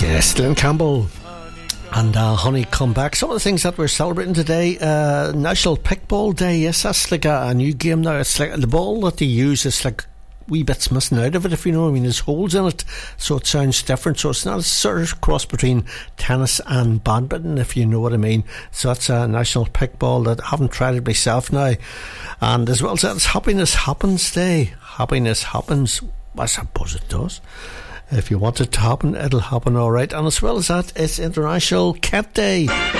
Yes, Glenn Campbell and Honey Come Back. Some of the things that we're celebrating today, National Pickball Day. Yes, that's like a new game now. It's like the ball that they use is like wee bits missing out of it, if you know what I mean. There's holes in it, so it sounds different. So it's not a sort of cross between tennis and badminton, if you know what I mean. So that's a National Pickball that I haven't tried it myself now. And as well as that, it's Happiness Happens Day. Happiness happens. I suppose it does. If you want it to happen, it'll happen, alright. And as well as that, it's International Cat Day.